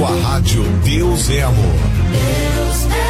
Sua rádio Deus é Amor. Deus é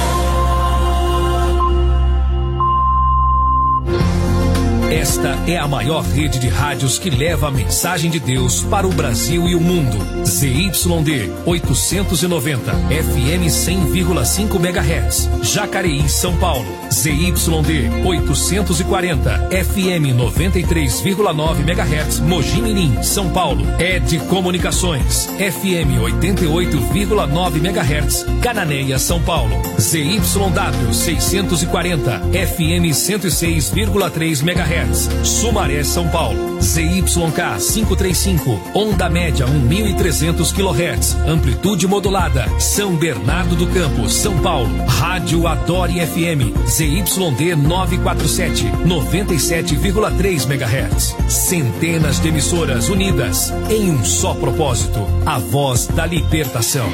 Esta é a maior rede de rádios que leva a mensagem de Deus para o Brasil e o mundo. ZYD 890, FM 100,5 MHz, Jacareí, São Paulo. ZYD 840, FM 93,9 MHz, Mogi Mirim, São Paulo. ED Comunicações, FM 88,9 MHz, Cananéia, São Paulo. ZYW 640, FM 106,3 MHz, Sumaré, São Paulo. ZYK 535, onda média 1.300 kHz, amplitude modulada, São Bernardo do Campo, São Paulo. Rádio Adore FM, ZYD 947, 97,3 MHz. Centenas de emissoras unidas em um só propósito, a voz da libertação.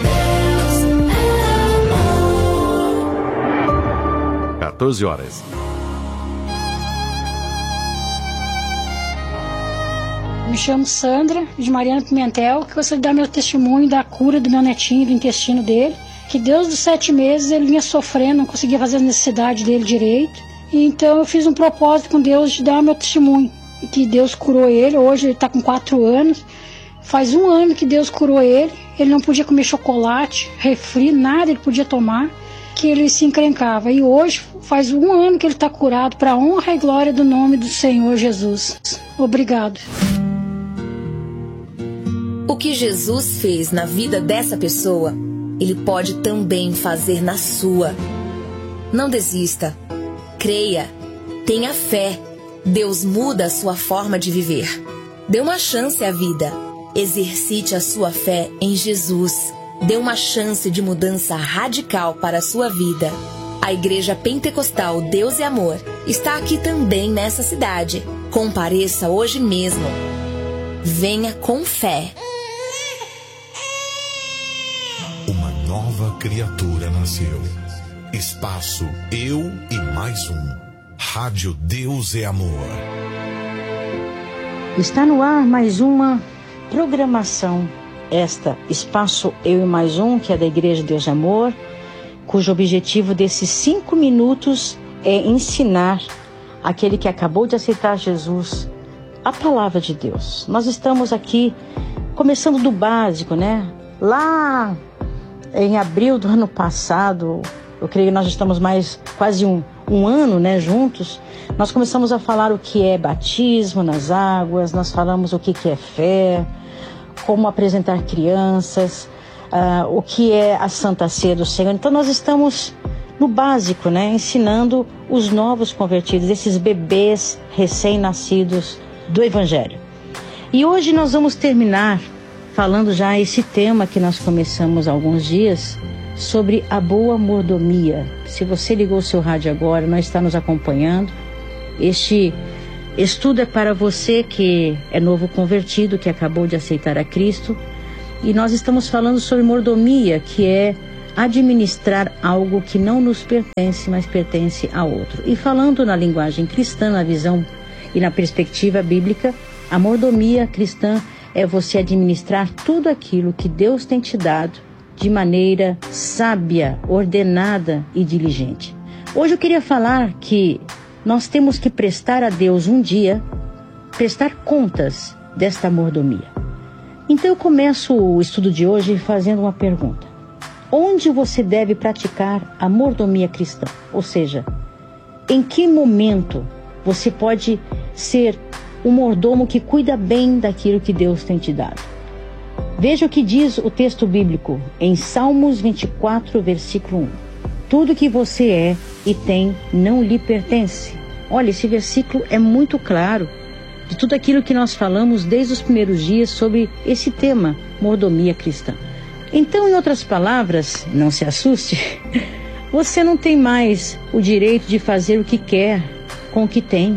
14 horas. Me chamo Sandra, de Mariana Pimentel, que gostaria de dar meu testemunho da cura do meu netinho, do intestino dele, que desde os 7 meses ele vinha sofrendo, não conseguia fazer as necessidades dele direito. E então eu fiz um propósito com Deus de dar meu testemunho, que Deus curou ele. Hoje ele está com 4 anos, faz 1 ano que Deus curou ele não podia comer chocolate, refri, nada ele podia tomar, que ele se encrencava. E hoje faz 1 ano que ele está curado, para a honra e glória do nome do Senhor Jesus. Obrigado. O que Jesus fez na vida dessa pessoa, Ele pode também fazer na sua. Não desista. Creia. Tenha fé. Deus muda a sua forma de viver. Dê uma chance à vida. Exercite a sua fé em Jesus. Dê uma chance de mudança radical para a sua vida. A Igreja Pentecostal Deus é Amor está aqui também nessa cidade. Compareça hoje mesmo. Venha com fé. Uma nova criatura nasceu. Espaço Eu e Mais Um. Rádio Deus é Amor. Está no ar mais uma programação. Esta Espaço Eu e Mais Um, que é da Igreja Deus é Amor, cujo objetivo desses 5 minutos é ensinar aquele que acabou de aceitar Jesus a palavra de Deus. Nós estamos aqui começando do básico, né? Lá em abril do ano passado, eu creio que nós estamos mais quase um ano, né, juntos. Nós começamos a falar o que é batismo nas águas, nós falamos o que é fé, como apresentar crianças, o que é a Santa Ceia do Senhor. Então nós estamos no básico, né, ensinando os novos convertidos, esses bebês recém-nascidos do Evangelho. E hoje nós vamos terminar falando já esse tema que nós começamos há alguns dias, sobre a boa mordomia. Se você ligou o seu rádio agora, não está nos acompanhando, este estudo é para você que é novo convertido, que acabou de aceitar a Cristo, e nós estamos falando sobre mordomia, que é administrar algo que não nos pertence, mas pertence a outro. E falando na linguagem cristã, na visão e na perspectiva bíblica, a mordomia cristã é você administrar tudo aquilo que Deus tem te dado de maneira sábia, ordenada e diligente. Hoje eu queria falar que nós temos que prestar a Deus um dia, prestar contas desta mordomia. Então eu começo o estudo de hoje fazendo uma pergunta. Onde você deve praticar a mordomia cristã? Ou seja, em que momento você pode ser um mordomo que cuida bem daquilo que Deus tem te dado? Veja o que diz o texto bíblico em Salmos 24, versículo 1. Tudo que você é e tem não lhe pertence. Olha, esse versículo é muito claro de tudo aquilo que nós falamos desde os primeiros dias sobre esse tema, mordomia cristã. Então, em outras palavras, não se assuste, você não tem mais o direito de fazer o que quer com o que tem.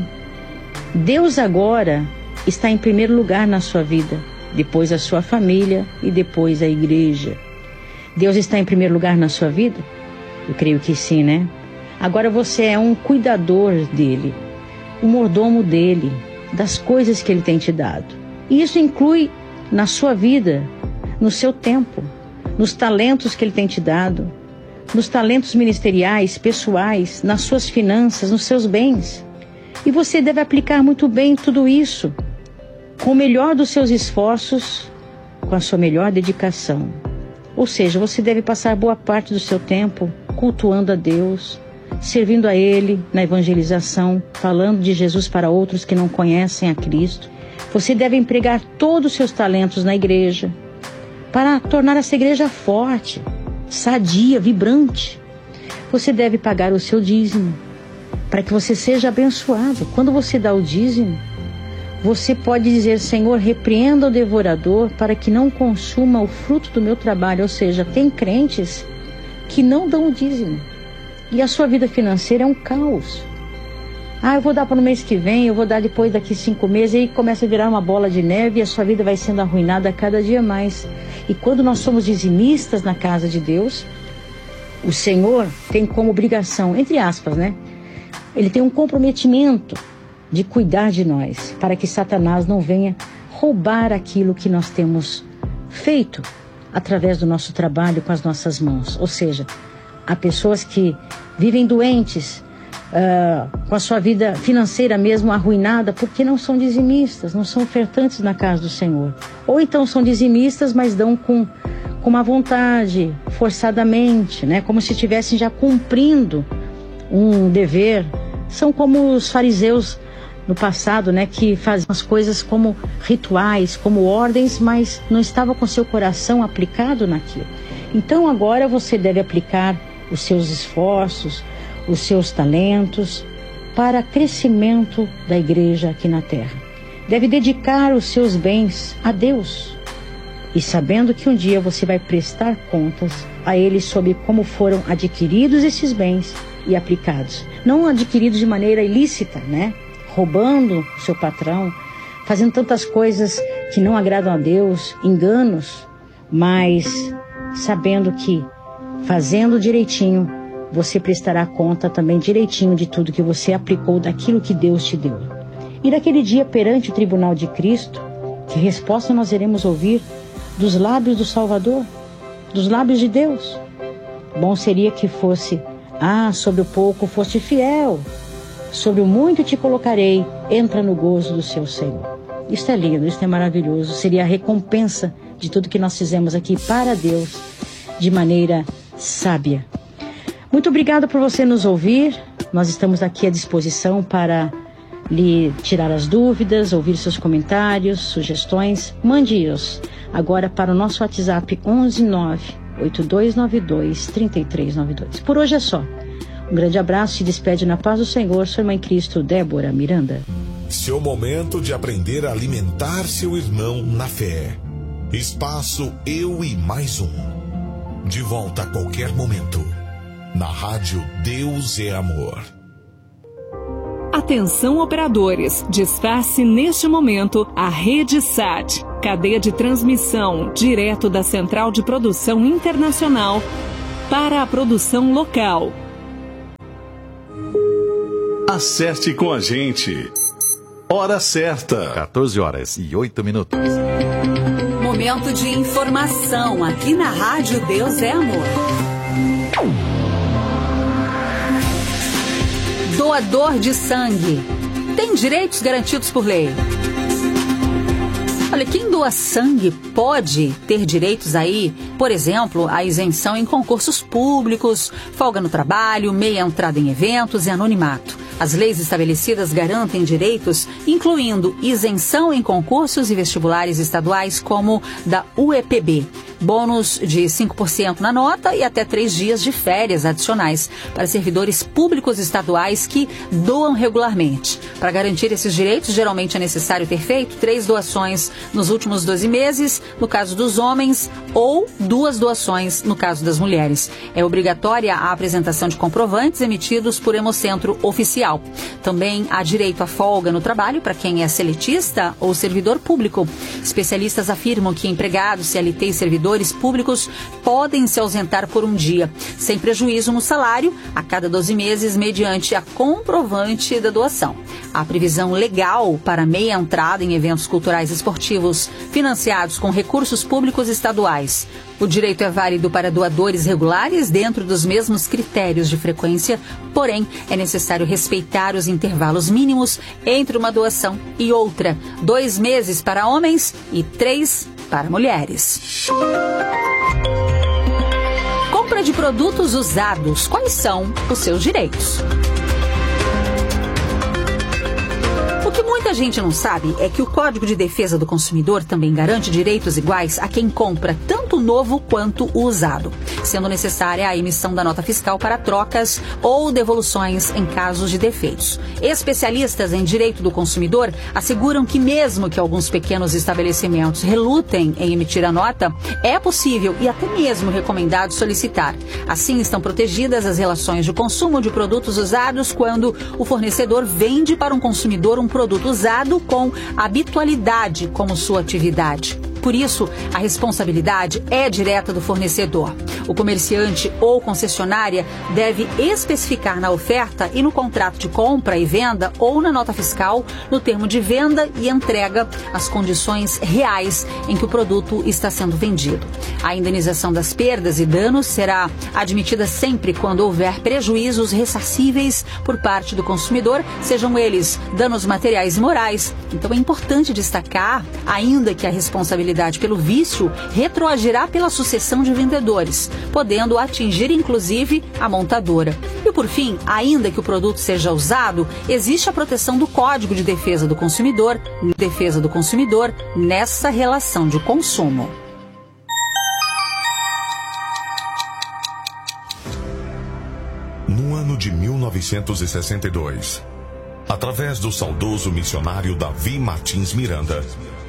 Deus agora está em primeiro lugar na sua vida, depois a sua família e depois a igreja. Deus está em primeiro lugar na sua vida? Eu creio que sim, né? Agora você é um cuidador dele, um mordomo dele, das coisas que ele tem te dado. E isso inclui na sua vida, no seu tempo. nos talentos que Ele tem te dado, nos talentos ministeriais, pessoais, nas suas finanças, nos seus bens. E você deve aplicar muito bem tudo isso, com o melhor dos seus esforços, com a sua melhor dedicação. Ou seja, você deve passar boa parte do seu tempo cultuando a Deus, servindo a Ele na evangelização, falando de Jesus para outros que não conhecem a Cristo. Você deve empregar todos os seus talentos na igreja, para tornar essa igreja forte, sadia, vibrante. Você deve pagar o seu dízimo, para que você seja abençoado. Quando você dá o dízimo, você pode dizer: Senhor, repreenda o devorador para que não consuma o fruto do meu trabalho. Ou seja, tem crentes que não dão o dízimo. E a sua vida financeira é um caos. Eu vou dar para o mês que vem, eu vou dar depois daqui 5 meses. E aí começa a virar uma bola de neve e a sua vida vai sendo arruinada a cada dia mais. E quando nós somos dizimistas na casa de Deus, o Senhor tem como obrigação, entre aspas, né? Ele tem um comprometimento de cuidar de nós, para que Satanás não venha roubar aquilo que nós temos feito através do nosso trabalho com as nossas mãos. Ou seja, há pessoas que vivem doentes, com a sua vida financeira mesmo arruinada, porque não são dizimistas, não são ofertantes na casa do Senhor. Ou então são dizimistas, mas dão com má vontade, forçadamente, né? Como se estivessem já cumprindo um dever. São como os fariseus no passado, né, que faziam as coisas como rituais, como ordens, mas não estava com seu coração aplicado naquilo. Então agora você deve aplicar os seus esforços, os seus talentos para crescimento da igreja aqui na terra. Deve dedicar os seus bens a Deus, e sabendo que um dia você vai prestar contas a Ele sobre como foram adquiridos esses bens e aplicados. Não adquiridos de maneira ilícita, né? Roubando o seu patrão, fazendo tantas coisas que não agradam a Deus, enganos, mas sabendo que, fazendo direitinho, você prestará conta também direitinho de tudo que você aplicou daquilo que Deus te deu. E naquele dia, perante o tribunal de Cristo, que resposta nós iremos ouvir dos lábios do Salvador, dos lábios de Deus? Bom seria que fosse: sobre o pouco foste fiel, sobre o muito te colocarei, entra no gozo do seu Senhor. Isso é lindo, isso é maravilhoso. Seria a recompensa de tudo que nós fizemos aqui para Deus, de maneira sábia. Muito obrigada por você nos ouvir. Nós estamos aqui à disposição para lhe tirar as dúvidas, ouvir seus comentários, sugestões. Mande-os agora para o nosso WhatsApp 11982923392. Por hoje é só. Um grande abraço, se despede na paz do Senhor, sua irmã em Cristo, Débora Miranda. Seu momento de aprender a alimentar seu irmão na fé. Espaço Eu e Mais Um. De volta a qualquer momento. Na rádio Deus é Amor. Atenção operadores, desface neste momento a Rede SAT, cadeia de transmissão direto da Central de Produção Internacional para a produção local. Acerte com a gente. Hora certa. 14h08. Momento de informação aqui na Rádio Deus é Amor. Doador de sangue tem direitos garantidos por lei. Olha, quem doa sangue pode ter direitos aí, por exemplo, a isenção em concursos públicos, folga no trabalho, meia entrada em eventos e anonimato. As leis estabelecidas garantem direitos, incluindo isenção em concursos e vestibulares estaduais como da UEPB, bônus de 5% na nota e até 3 dias de férias adicionais para servidores públicos estaduais que doam regularmente. Para garantir esses direitos, geralmente é necessário ter feito 3 doações nos últimos 12 meses, no caso dos homens, ou 2 doações no caso das mulheres. É obrigatória a apresentação de comprovantes emitidos por Hemocentro Oficial. Também há direito à folga no trabalho para quem é seletista ou servidor público. Especialistas afirmam que empregados, CLT e servidores servidores públicos podem se ausentar por um dia, sem prejuízo no salário, a cada 12 meses, mediante a comprovante da doação. Há previsão legal para meia entrada em eventos culturais e esportivos financiados com recursos públicos estaduais. O direito é válido para doadores regulares dentro dos mesmos critérios de frequência, porém é necessário respeitar os intervalos mínimos entre uma doação e outra, 2 meses para homens e 3 para mulheres. Compra de produtos usados. Quais são os seus direitos? O que muita gente não sabe é que o Código de Defesa do Consumidor também garante direitos iguais a quem compra tanto o novo quanto o usado, sendo necessária a emissão da nota fiscal para trocas ou devoluções em casos de defeitos. Especialistas em direito do consumidor asseguram que mesmo que alguns pequenos estabelecimentos relutem em emitir a nota, é possível e até mesmo recomendado solicitar. Assim estão protegidas as relações de consumo de produtos usados quando o fornecedor vende para um consumidor um produto usado com habitualidade como sua atividade. Por isso, a responsabilidade é direta do fornecedor. O comerciante ou concessionária deve especificar na oferta e no contrato de compra e venda ou na nota fiscal, no termo de venda e entrega, as condições reais em que o produto está sendo vendido. A indenização das perdas e danos será admitida sempre quando houver prejuízos ressarcíveis por parte do consumidor, sejam eles danos materiais e morais. Então é importante destacar, ainda que a responsabilidade pelo vício retroagirá pela sucessão de vendedores, podendo atingir inclusive a montadora. E por fim, ainda que o produto seja usado, existe a proteção do Código de Defesa do Consumidor, nessa relação de consumo. No ano de 1962, através do saudoso missionário Davi Martins Miranda,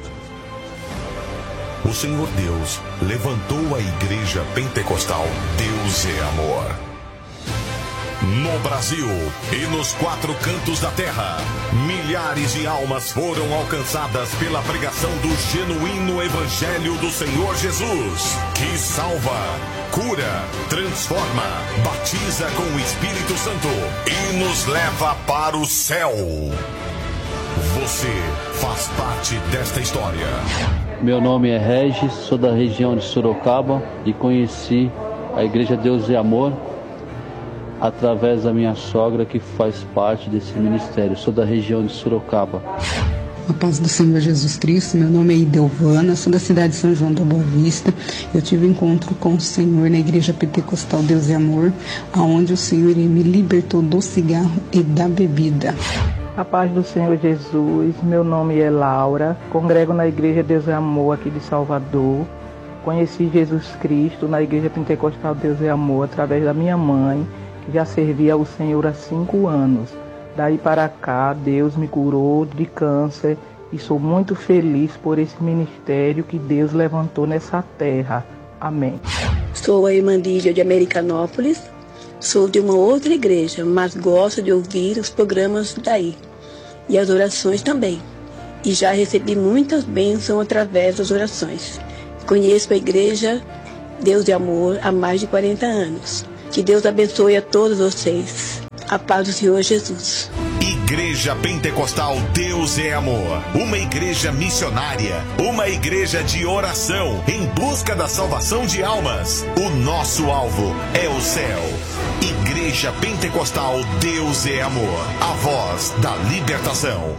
o Senhor Deus levantou a Igreja Pentecostal Deus é Amor. No Brasil e nos 4 cantos da terra, milhares de almas foram alcançadas pela pregação do genuíno Evangelho do Senhor Jesus, que salva, cura, transforma, batiza com o Espírito Santo e nos leva para o céu. Você faz parte desta história. Meu nome é Regis, sou da região de Sorocaba e conheci a Igreja Deus é Amor através da minha sogra, que faz parte desse ministério. Sou da região de Sorocaba. A paz do Senhor Jesus Cristo, meu nome é Idelvana, sou da cidade de São João da Boa Vista. Eu tive um encontro com o Senhor na Igreja Pentecostal Deus é Amor, onde o Senhor me libertou do cigarro e da bebida. A paz do Senhor Jesus, meu nome é Laura, congrego na Igreja Deus é Amor aqui de Salvador. Conheci Jesus Cristo na Igreja Pentecostal Deus é Amor através da minha mãe, que já servia ao Senhor há 5 anos. Daí para cá, Deus me curou de câncer e sou muito feliz por esse ministério que Deus levantou nessa terra. Amém. Sou a irmã Lídia de Americanópolis, sou de uma outra igreja, mas gosto de ouvir os programas daí e as orações também. E já recebi muitas bênçãos através das orações. Conheço a Igreja Deus de Amor há mais de 40 anos. Que Deus abençoe a todos vocês. A paz do Senhor Jesus. Igreja Pentecostal Deus é Amor. Uma igreja missionária. Uma igreja de oração em busca da salvação de almas. O nosso alvo é o céu. Igreja Pentecostal Deus é Amor. A voz da libertação.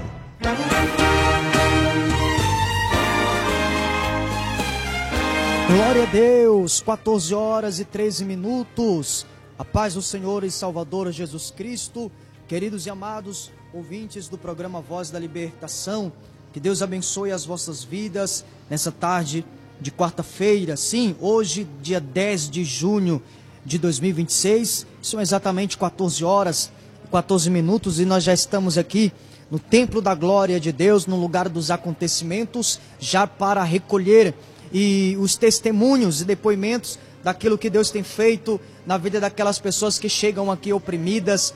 Glória a Deus, 14 horas e 13 minutos. A paz do Senhor e Salvador Jesus Cristo. Queridos e amados ouvintes do programa Voz da Libertação, que Deus abençoe as vossas vidas nessa tarde de quarta-feira. Sim, hoje, dia 10 de junho de 2026, são exatamente 14 horas e 14 minutos e nós já estamos aqui no Templo da Glória de Deus, no lugar dos acontecimentos, já para recolher e os testemunhos e depoimentos daquilo que Deus tem feito na vida daquelas pessoas que chegam aqui oprimidas,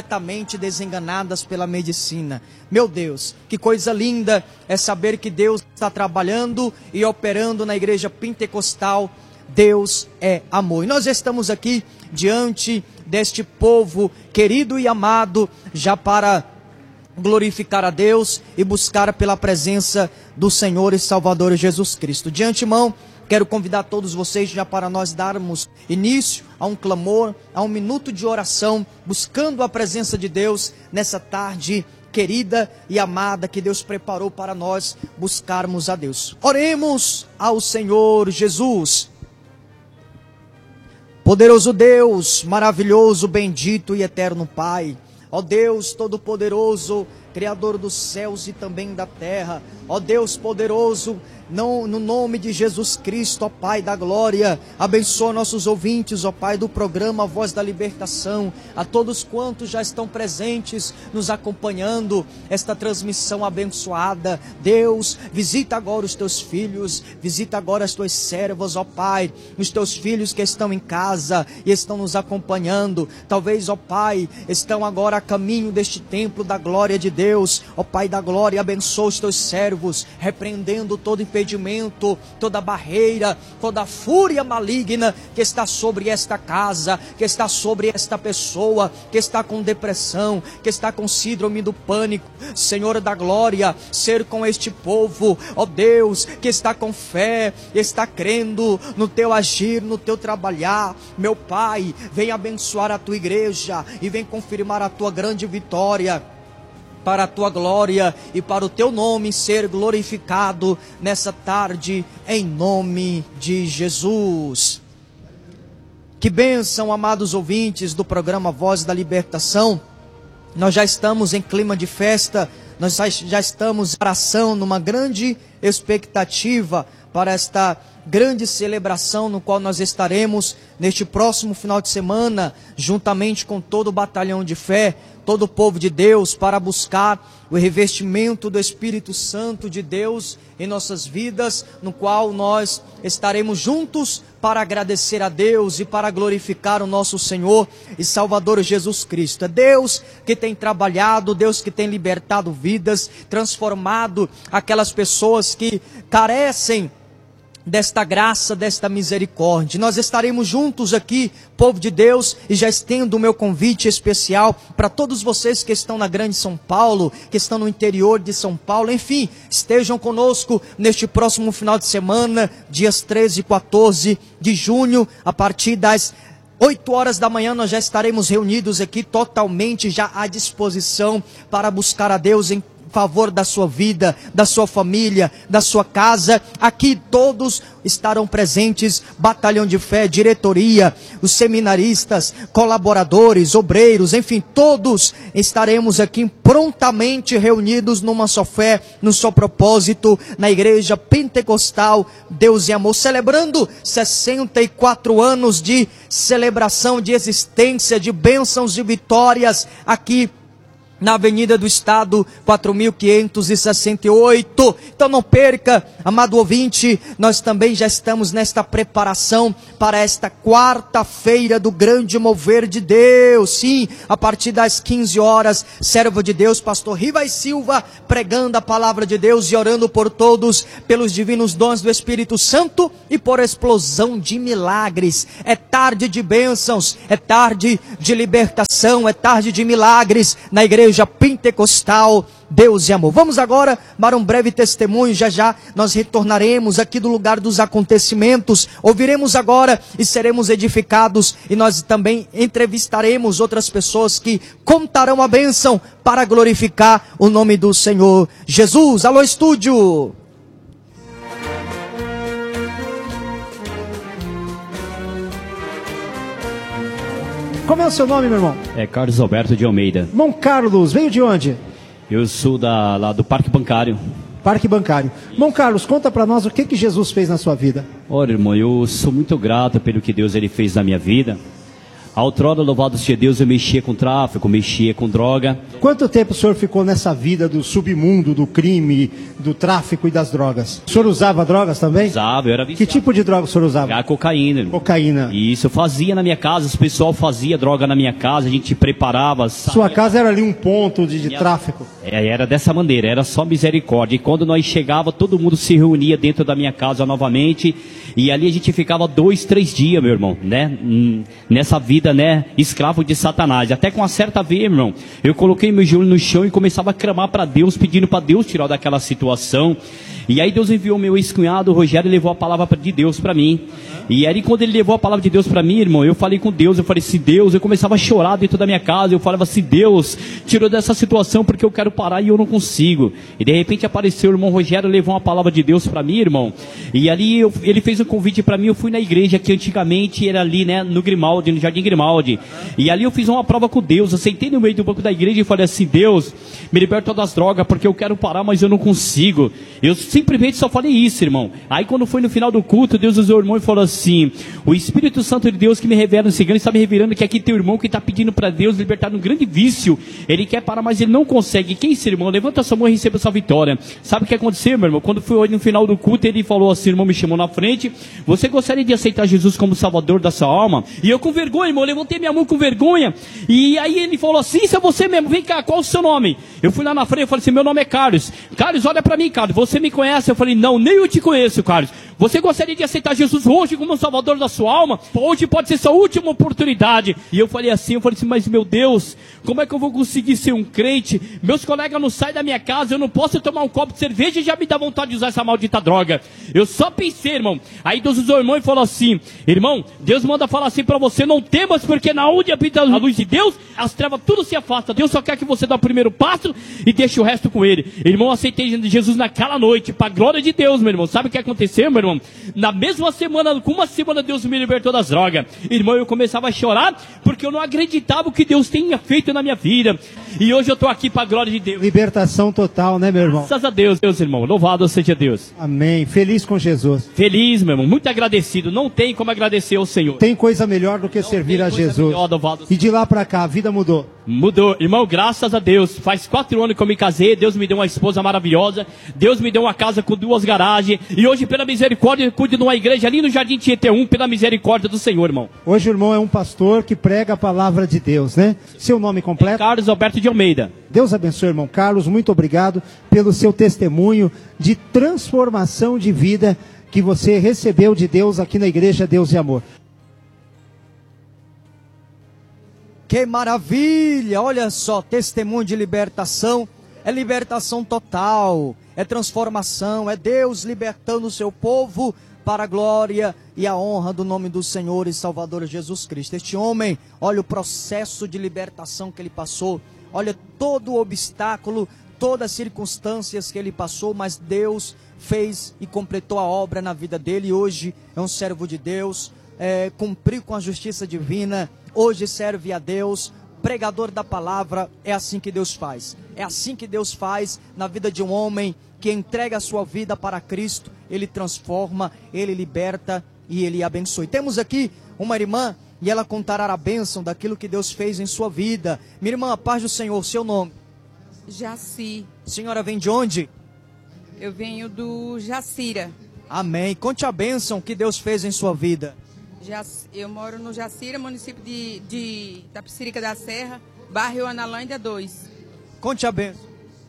completamente desenganadas pela medicina. Meu Deus, que coisa linda é saber que Deus está trabalhando e operando na igreja pentecostal. Deus é amor. E nós estamos aqui diante deste povo querido e amado, já para glorificar a Deus e buscar pela presença do Senhor e Salvador Jesus Cristo. De antemão, quero convidar todos vocês já para nós darmos início a um clamor, a um minuto de oração, buscando a presença de Deus nessa tarde querida e amada que Deus preparou para nós buscarmos a Deus. Oremos ao Senhor Jesus. Poderoso Deus, maravilhoso, bendito e eterno Pai, ó Deus Todo-Poderoso, Criador dos céus e também da terra, ó Deus poderoso, no nome de Jesus Cristo, ó Pai da glória, abençoa nossos ouvintes, ó Pai do programa Voz da Libertação, a todos quantos já estão presentes, nos acompanhando, esta transmissão abençoada. Deus, visita agora os teus filhos, visita agora as tuas servas, ó Pai, os teus filhos que estão em casa e estão nos acompanhando, talvez, ó Pai, estão agora a caminho deste templo da glória de Deus, ó Pai da glória, abençoa os teus servos, repreendendo todo impedimento, toda barreira, toda fúria maligna que está sobre esta casa, que está sobre esta pessoa, que está com depressão, que está com síndrome do pânico. Senhor da glória, ser com este povo, ó Deus, que está com fé, está crendo no teu agir, no teu trabalhar. Meu Pai, vem abençoar a tua igreja e vem confirmar a tua grande vitória, para a tua glória e para o teu nome ser glorificado nessa tarde, em nome de Jesus. Que bênção, amados ouvintes do programa Voz da Libertação. Nós já estamos em clima de festa, nós já estamos em oração, numa grande expectativa para esta grande celebração no qual nós estaremos neste próximo final de semana, juntamente com todo o batalhão de fé, todo o povo de Deus, para buscar o revestimento do Espírito Santo de Deus em nossas vidas, no qual nós estaremos juntos para agradecer a Deus e para glorificar o nosso Senhor e Salvador Jesus Cristo. É Deus que tem trabalhado, Deus que tem libertado vidas, transformado aquelas pessoas que carecem desta graça, desta misericórdia. Nós estaremos juntos aqui, povo de Deus, e já estendo o meu convite especial para todos vocês que estão na Grande São Paulo, que estão no interior de São Paulo, enfim, estejam conosco neste próximo final de semana, dias 13 e 14 de junho, a partir das 8 horas da manhã nós já estaremos reunidos aqui, totalmente já à disposição para buscar a Deus em favor da sua vida, da sua família, da sua casa. Aqui todos estarão presentes, batalhão de fé, diretoria, os seminaristas, colaboradores, obreiros, enfim, todos estaremos aqui prontamente reunidos numa só fé, num só propósito, na igreja pentecostal Deus e Amor, celebrando 64 anos de celebração, de existência, de bênçãos e vitórias aqui na Avenida do Estado, 4.568. Então não perca, amado ouvinte, nós também já estamos nesta preparação para esta quarta-feira do grande mover de Deus. Sim, a partir das 15 horas, servo de Deus, pastor Rivas Silva, pregando a palavra de Deus e orando por todos, pelos divinos dons do Espírito Santo e por explosão de milagres. É tarde de bênçãos, é tarde de libertação, é tarde de milagres na igreja pentecostal Deus e Amor. Vamos agora para um breve testemunho, já nós retornaremos aqui do lugar dos acontecimentos, ouviremos agora e seremos edificados, e nós também entrevistaremos outras pessoas que contarão a bênção para glorificar o nome do Senhor Jesus. Alô, estúdio! Como é o seu nome, meu irmão? É Carlos Alberto de Almeida. Irmão Carlos, veio de onde? Eu sou lá do Parque Bancário. Parque Bancário. Irmão Carlos, conta para nós o que Jesus fez na sua vida. Olha, irmão, eu sou muito grato pelo que Deus ele fez na minha vida. Outrora, louvado seja Deus, eu mexia com tráfico, mexia com droga. Quanto tempo o senhor ficou nessa vida do submundo, do crime, do tráfico e das drogas? O senhor usava drogas também? Usava, eu era viciado. Que tipo de droga o senhor usava? A cocaína. Cocaína. Isso, eu fazia na minha casa, o pessoal fazia droga na minha casa, a gente preparava. Sua casa era ali um ponto de tráfico? Era dessa maneira, era só misericórdia. E quando nós chegava, todo mundo se reunia dentro da minha casa novamente. E ali a gente ficava 2, 3 dias, meu irmão, né? Nessa vida, né? Escravo de Satanás. Até com uma certa vez, meu irmão, eu coloquei meu joelho no chão e começava a clamar para Deus, pedindo para Deus tirar daquela situação. E aí Deus enviou meu ex-cunhado, o Rogério, e levou a palavra de Deus para mim. E aí quando ele levou a palavra de Deus para mim, irmão, eu falei com Deus, eu falei, se Deus, eu começava a chorar dentro da minha casa, eu falava, se Deus tirou dessa situação porque eu quero parar e eu não consigo. E de repente apareceu o irmão Rogério, levou uma palavra de Deus para mim, irmão. E ali ele fez um convite para mim, eu fui na igreja que antigamente era ali, né, no Grimaldi, no Jardim Grimaldi. E ali eu fiz uma prova com Deus, eu sentei no meio do banco da igreja e falei assim, Deus, me liberta das drogas porque eu quero parar, mas eu não consigo. Eu simplesmente só falei isso, irmão. Aí quando foi no final do culto, Deus usou o irmão e falou assim, o Espírito Santo de Deus que me revela no cigano está me revelando que aqui tem um irmão que está pedindo para Deus libertar de um grande vício. Ele quer parar, mas ele não consegue. Quem é esse irmão? Levanta sua mão e receba sua vitória. Sabe o que aconteceu, meu irmão? Quando foi no final do culto, ele falou assim, o irmão me chamou na frente, você gostaria de aceitar Jesus como Salvador da sua alma? E eu com vergonha, irmão, levantei minha mão com vergonha. E aí ele falou assim, isso é você mesmo, vem cá, qual o seu nome? Eu fui lá na frente e falei assim, meu nome é Carlos. Carlos, olha para mim, Carlos, você me conhece? Eu falei, não, nem eu te conheço, Carlos. Você gostaria de aceitar Jesus hoje como Salvador da sua alma? Hoje pode ser sua última oportunidade. E eu falei assim, mas meu Deus, como é que eu vou conseguir ser um crente? Meus colegas não saem da minha casa, eu não posso tomar um copo de cerveja e já me dá vontade de usar essa maldita droga. Eu só pensei, irmão. Aí Deus usou o irmão e falou assim, irmão, Deus manda falar assim para você, não temas, porque na onde habita a luz de Deus, as trevas tudo se afasta. Deus só quer que você dê o primeiro passo e deixe o resto com ele. Irmão, aceitei Jesus naquela noite, para a glória de Deus, meu irmão. Sabe o que aconteceu, meu irmão? Na mesma semana, com uma semana, Deus me libertou das drogas. Irmão, eu começava a chorar porque eu não acreditava o que Deus tinha feito na minha vida. E hoje eu estou aqui para a glória de Deus. Libertação total, né, meu irmão? Graças a Deus, irmão. Louvado seja Deus. Amém. Feliz com Jesus. Feliz, meu irmão. Muito agradecido. Não tem como agradecer ao Senhor. Tem coisa melhor do que servir a Jesus. Melhor, e de lá para cá, a vida mudou. Mudou. Irmão, graças a Deus. Faz 4 anos que eu me casei. Deus me deu uma esposa maravilhosa. Deus me deu uma casa com 2 garagens. E hoje, pela misericórdia, eu cuido de uma igreja ali no Jardim Tietê 1, pela misericórdia do Senhor, irmão. Hoje o irmão é um pastor que prega a palavra de Deus, né? Seu nome completo? Carlos Alberto de Almeida. Deus abençoe, irmão Carlos. Muito obrigado pelo seu testemunho de transformação de vida que você recebeu de Deus aqui na Igreja Deus e Amor. Que maravilha! Olha só, testemunho de libertação. É libertação total, é transformação, é Deus libertando o seu povo para a glória e a honra do nome do Senhor e Salvador Jesus Cristo. Este homem, olha o processo de libertação que ele passou, olha todo o obstáculo, todas as circunstâncias que ele passou, mas Deus fez e completou a obra na vida dele. E hoje é um servo de Deus, cumpriu com a justiça divina, hoje serve a Deus, pregador da palavra. É assim que Deus faz. É assim que Deus faz na vida de um homem que entrega a sua vida para Cristo. Ele transforma, ele liberta e ele abençoe. Temos aqui uma irmã e ela contará a bênção daquilo que Deus fez em sua vida. Minha irmã, a paz do Senhor, seu nome? Jaci. Senhora vem de onde? Eu venho do Jacira. Amém. Conte a bênção que Deus fez em sua vida. Eu moro no Jacira, município de Tapicirica da Serra, bairro Analândia 2. Conte a bênção.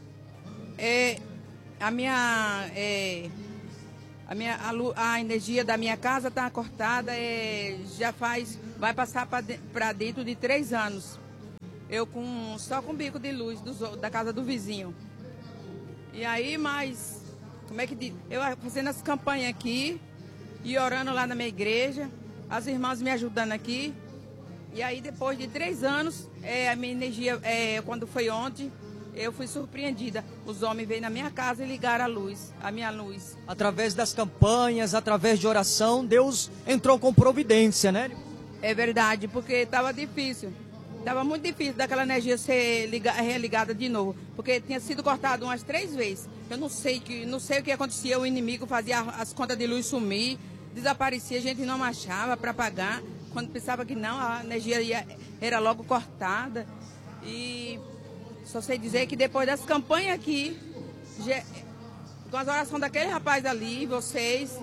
A energia da minha casa está cortada, vai passar para dentro de 3 anos. Eu só com bico de luz da casa do vizinho. E aí, mas, como é que diz? Eu fazendo as campanhas aqui e orando lá na minha igreja, as irmãs me ajudando aqui. E aí, depois de 3 anos, a minha energia, quando foi ontem, eu fui surpreendida. Os homens veio na minha casa e ligaram a minha luz. Através das campanhas, através de oração, Deus entrou com providência, né? É verdade, porque estava difícil. Estava muito difícil daquela energia ser religada de novo, porque tinha sido cortado umas 3 vezes. Eu não sei o que acontecia, o inimigo fazia as contas de luz sumir, desaparecia, a gente não achava para pagar. quando pensava que não, a energia era logo cortada. E só sei dizer que depois das campanhas aqui, com as orações daquele rapaz ali, vocês,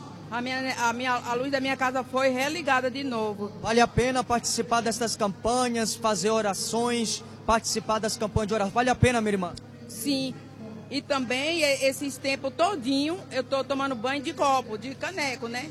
a luz da minha casa foi religada de novo. Vale a pena participar dessas campanhas, fazer orações, participar das campanhas de oração. Vale a pena, minha irmã? Sim. E também, esses tempos todinho, eu estou tomando banho de copo, de caneco, né?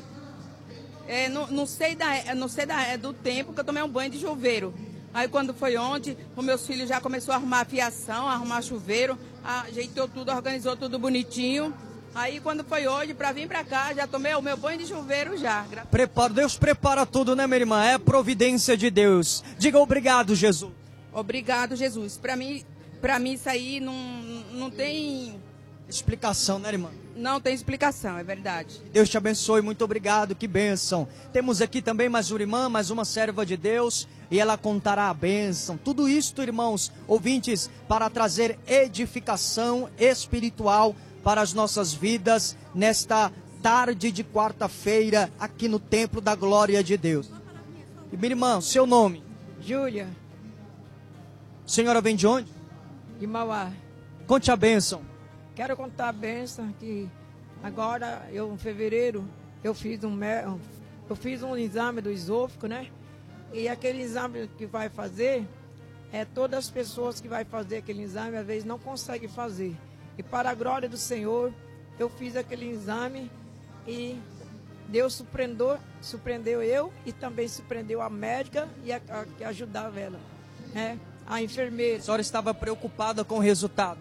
Não sei do tempo que eu tomei um banho de chuveiro. Aí quando foi ontem, os meus filhos já começou a arrumar fiação, a arrumar chuveiro, ajeitou tudo, organizou tudo bonitinho. Aí quando foi hoje, para vir para cá, já tomei o meu banho de chuveiro já. Deus prepara tudo, né, minha irmã? É providência de Deus. Diga obrigado, Jesus. Obrigado, Jesus. Para mim isso aí não tem explicação, né, irmã? Não tem explicação, é verdade. Deus te abençoe, muito obrigado, que bênção. Temos aqui também mais uma irmã, mais uma serva de Deus, e ela contará a bênção. Tudo isto, irmãos, ouvintes, para trazer edificação espiritual para as nossas vidas, nesta tarde de quarta-feira, aqui no Templo da Glória de Deus. E minha irmã, seu nome? Júlia. Senhora vem de onde? De Mauá. Conte a bênção. Quero contar a bênção que agora, em fevereiro, eu fiz um exame do esôfago, né? E aquele exame que vai fazer, todas as pessoas que vai fazer aquele exame, às vezes não conseguem fazer. E para a glória do Senhor, eu fiz aquele exame e Deus surpreendeu eu e também surpreendeu a médica e a que ajudava ela, né? A enfermeira. A senhora estava preocupada com o resultado?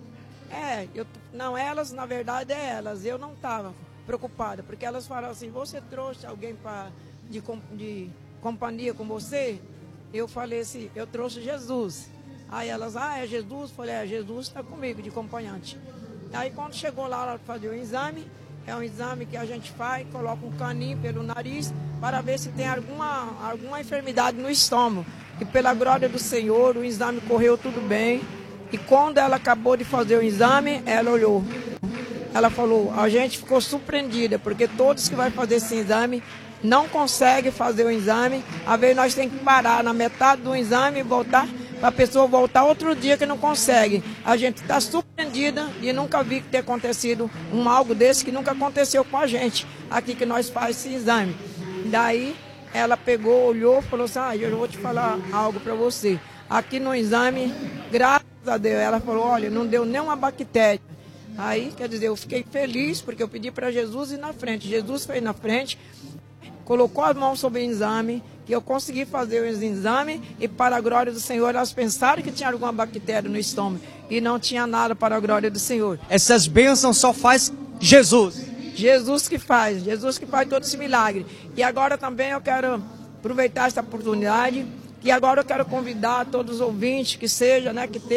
Não, elas, na verdade, eu não estava preocupada, porque elas falaram assim, você trouxe alguém de companhia com você? Eu falei assim, eu trouxe Jesus. Aí elas, é Jesus? Eu falei, Jesus está comigo, de acompanhante. Aí quando chegou lá para fazer o exame, é um exame que a gente faz, coloca um caninho pelo nariz, para ver se tem alguma enfermidade no estômago. E pela glória do Senhor, o exame correu tudo bem. E quando ela acabou de fazer o exame, ela olhou. Ela falou, a gente ficou surpreendida, porque todos que vão fazer esse exame não conseguem fazer o exame. Às vezes nós temos que parar na metade do exame e voltar, para a pessoa voltar outro dia que não consegue. A gente está surpreendida e nunca vi que ter acontecido algo desse que nunca aconteceu com a gente, aqui que nós fazemos esse exame. Daí ela pegou, olhou e falou assim, eu vou te falar algo para você. Aqui no exame, graças a Deus, ela falou, olha, não deu nenhuma bactéria. Aí, quer dizer, eu fiquei feliz porque eu pedi para Jesus ir na frente. Jesus foi na frente, colocou as mãos sobre o exame, que eu consegui fazer o exame e para a glória do Senhor, elas pensaram que tinha alguma bactéria no estômago e não tinha nada para a glória do Senhor. Essas bênçãos só faz Jesus. Jesus que faz todo esse milagre. E agora também eu quero aproveitar essa oportunidade. E agora eu quero convidar todos os ouvintes que esteja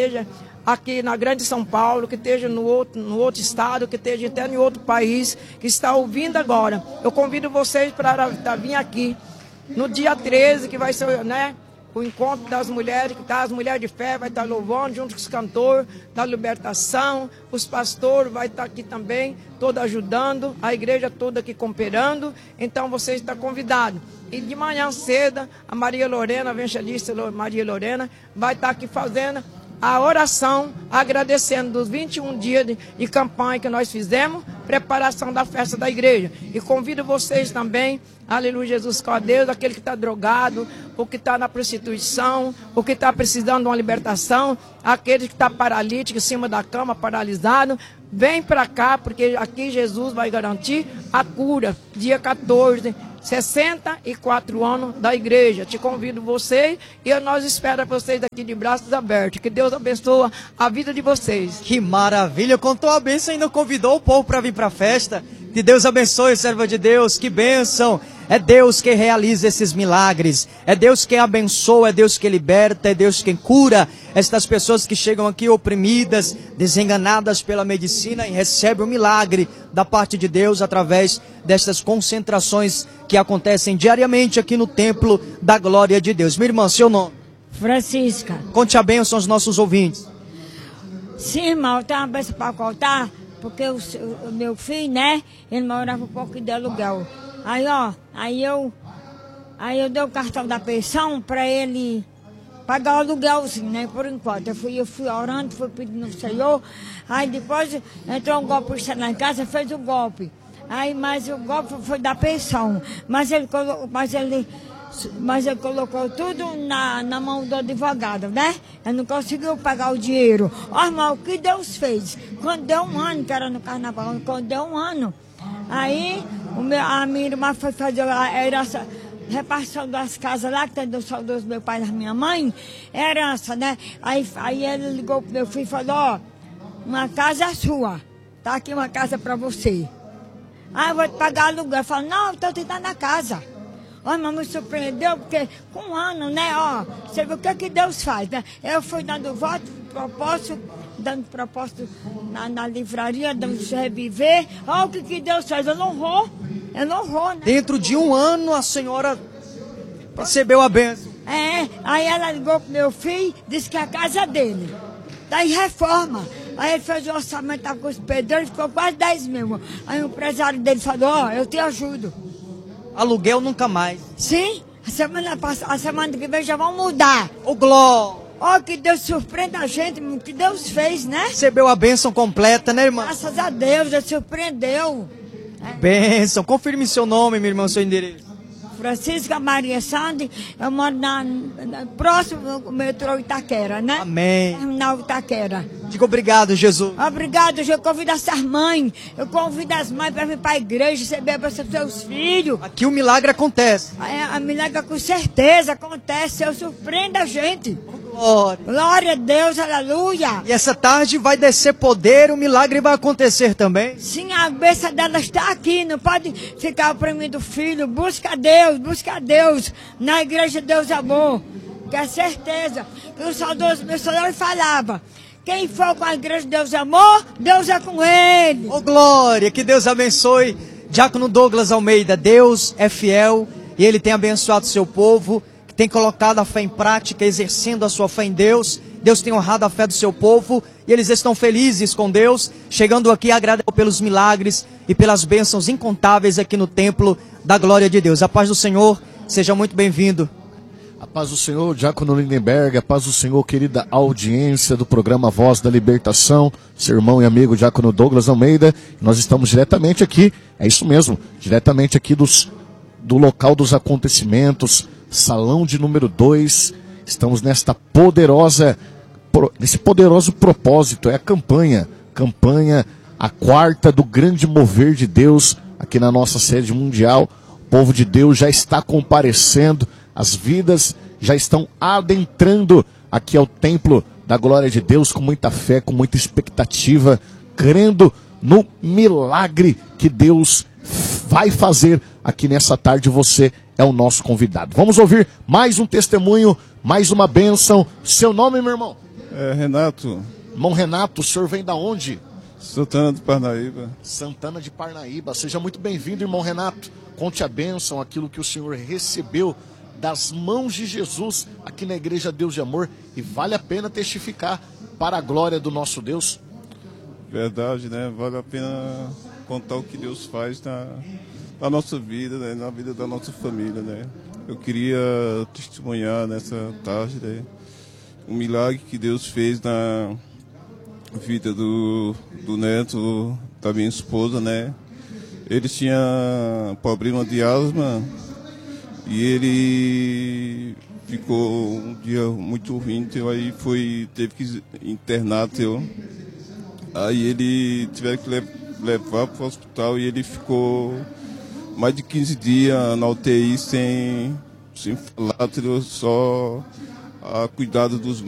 aqui na Grande São Paulo, que esteja no outro estado, que esteja até em outro país, que está ouvindo agora. Eu convido vocês para vir aqui no dia 13, que vai ser, né, o encontro das mulheres, que as mulheres de fé vai estar louvando junto com os cantores da libertação, os pastores vai estar aqui também, todos ajudando, a igreja toda aqui cooperando. Então você está convidado. E de manhã cedo, a Maria Lorena, a evangelista Maria Lorena, vai estar aqui fazendo a oração, agradecendo dos 21 dias de campanha que nós fizemos, preparação da festa da igreja. E convido vocês também, aleluia, Jesus com a Deus, aquele que está drogado, o que está na prostituição, o que está precisando de uma libertação, aquele que está paralítico em cima da cama, paralisado, vem para cá, porque aqui Jesus vai garantir a cura, dia 14, 64 anos da igreja. Te convido vocês e nós esperamos vocês aqui de braços abertos. Que Deus abençoe a vida de vocês. Que maravilha! Contou a bênção e ainda convidou o povo para vir para a festa. Que Deus abençoe, serva de Deus. Que bênção! É Deus que realiza esses milagres. É Deus quem abençoa, é Deus que liberta, é Deus quem cura estas pessoas que chegam aqui oprimidas, desenganadas pela medicina e recebem o milagre da parte de Deus através destas concentrações que acontecem diariamente aqui no Templo da Glória de Deus. Minha irmã, seu nome? Francisca. Conte a bênção aos nossos ouvintes. Sim, irmão, eu tenho uma bênção para contar, porque o meu filho, né, ele morava um pouco de aluguel. Aí eu Aí eu dei o cartão da pensão para ele pagar o aluguelzinho, né? Por enquanto. Eu fui orando, fui pedindo ao Senhor. Aí depois entrou um golpista lá em casa, fez o golpe. Aí, mas o golpe foi da pensão. Mas ele colocou tudo na mão do advogado, né? Ele não conseguiu pagar o dinheiro. Ó, irmão, o que Deus fez? Quando deu um ano, que era no carnaval, quando deu um ano, aí a minha irmã foi fazer a herança, repartição das casas lá, que tem do saudoso meu pai e da minha mãe, herança, né? Aí ele ligou pro meu filho e falou, ó, uma casa é sua, tá aqui uma casa pra você. Aí eu vou te pagar aluguel. Eu falo, não, eu tô te dando a casa. Ó, mas me surpreendeu, porque com um ano, né, ó, você vê o que Deus faz, né? Eu fui dando voto, dando propósito na livraria, dando reviver. Ó, o que Deus faz, eu não vou, né? Dentro de um ano a senhora recebeu a bênção. Aí ela ligou pro meu filho, disse que a casa é dele, tá em reforma. Aí ele fez o orçamento, tava com os pedreiros, ficou quase 10 mil. Aí o empresário dele falou, ó, eu te ajudo. Aluguel nunca mais. Sim, a semana que vem já vão mudar. Ô, glória! Ó, que Deus surpreenda a gente, o que Deus fez, né? Recebeu a bênção completa, né, irmã? Graças a Deus, Deus surpreendeu. Bênção. Confirme seu nome, meu irmão, seu endereço. Francisca Maria Sandy, eu moro próximo do metrô Itaquera, né? Amém. Terminal Itaquera. Diga obrigado, Jesus. Obrigado, Jesus. Eu convido essas mães, eu convido as mães para vir para a igreja, receber a bênção dos seus filhos. Aqui o milagre acontece. A milagre com certeza acontece, eu surpreendo a gente. Glória. Glória a Deus, aleluia. E essa tarde vai descer poder, o milagre vai acontecer também. Sim, a bênção dela está aqui, não pode ficar oprimindo o filho. Busca a Deus, na igreja Deus é amor. Que é certeza que o saudoso meu senhor falava, quem for com a igreja Deus é amor, Deus é com ele. Ô, glória, que Deus abençoe. Diácono Douglas Almeida, Deus é fiel e Ele tem abençoado o seu povo, que tem colocado a fé em prática, exercendo a sua fé em Deus. Deus tem honrado a fé do seu povo e eles estão felizes com Deus, chegando aqui agradecendo pelos milagres e pelas bênçãos incontáveis aqui no templo da glória de Deus. A paz do Senhor, seja muito bem-vindo. A paz do Senhor, Diácono Lindenberg, a paz do Senhor, querida audiência do programa Voz da Libertação, seu irmão e amigo Diácono Douglas Almeida. Nós estamos diretamente aqui, é isso mesmo, diretamente aqui do local dos acontecimentos, salão de número 2. Estamos nesse poderoso propósito, é a campanha, a quarta do grande mover de Deus aqui na nossa sede mundial. O povo de Deus já está comparecendo, as vidas já estão adentrando aqui ao templo da glória de Deus com muita fé, com muita expectativa, crendo no milagre que Deus vai fazer aqui nessa tarde. Você é o nosso convidado. Vamos ouvir mais um testemunho, mais uma bênção. Seu nome, meu irmão? É Renato. Irmão Renato, o senhor vem da onde? Santana de Parnaíba. Santana de Parnaíba. Seja muito bem-vindo, irmão Renato. Conte a bênção, aquilo que o senhor recebeu das mãos de Jesus aqui na Igreja Deus de Amor, e vale a pena testificar para a glória do nosso Deus. Verdade, né? Vale a pena contar o que Deus faz na nossa vida, né? Na vida da nossa família, né? Eu queria testemunhar nessa tarde, né? O milagre que Deus fez na vida do neto da minha esposa, né? Ele tinha problema de asma e ele ficou um dia muito ruim, então aí teve que internar, aí ele tiveram que levar para o hospital e ele ficou mais de 15 dias na UTI sem falar, só a cuidado dos